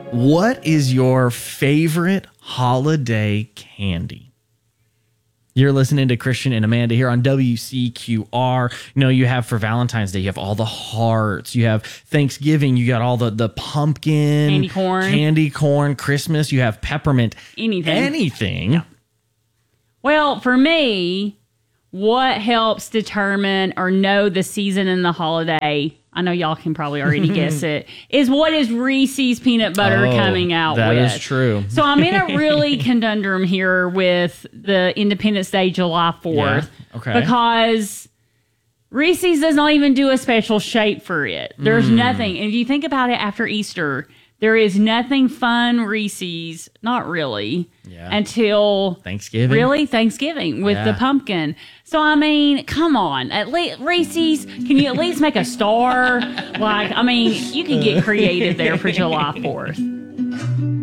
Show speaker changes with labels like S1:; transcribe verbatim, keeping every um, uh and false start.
S1: What is your favorite holiday candy? You're listening to Christian and Amanda here on W C Q R. You know, you have for Valentine's Day, you have all the hearts. You have Thanksgiving, you got all the, the pumpkin.
S2: Candy corn.
S1: Candy corn. Christmas, you have peppermint.
S2: Anything.
S1: Anything.
S2: Yeah. Well, for me, what helps determine or know the season and the holiday, I know y'all can probably already guess it, is what is Reese's peanut butter
S1: Oh,
S2: coming out
S1: that
S2: with.
S1: is true.
S2: So I'm in a really conundrum here with the Independence Day, July fourth.
S1: Yeah, okay.
S2: Because Reese's does not even do a special shape for it. There's
S1: Mm.
S2: nothing. And if you think about it after Easter, there is nothing fun Reese's, not really,
S1: Yeah.
S2: until
S1: Thanksgiving.
S2: Really? Thanksgiving with
S1: Yeah.
S2: the pumpkin. So, I mean, come on. At least Reese's, can you at least make a star? Like, I mean, you can get creative there for July fourth.